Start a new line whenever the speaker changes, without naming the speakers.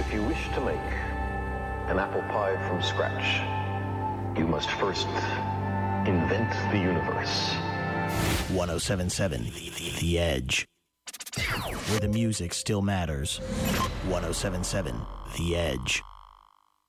If you wish to make an apple pie from scratch, you must first invent the universe.
107.7 The Edge. Where the music still matters. 107.7 The Edge.